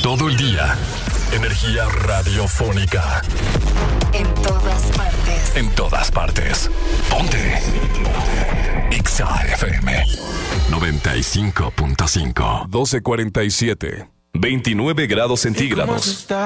todo el día. Energía radiofónica. En todas partes. En todas partes. Ponte. Exa FM 95.5. 12:47. 29 grados centígrados.